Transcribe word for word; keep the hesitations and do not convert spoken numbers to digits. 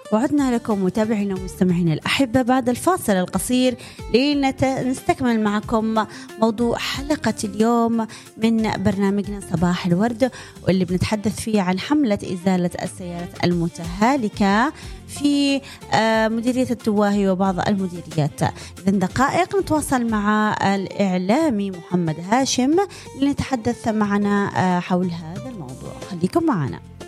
وعدنا لكم متابعينا ومستمعينا الأحبة بعد الفاصل القصير لنستكمل معكم موضوع حلقة اليوم من برنامجنا صباح الورد، واللي بنتحدث فيه عن حملة إزالة السيارات المتهالكة في مديرية التواهي وبعض المديريات. إذن دقائق نتواصل مع الإعلامي محمد هاشم لنتحدث معنا حول هذا الموضوع. خليكم معنا.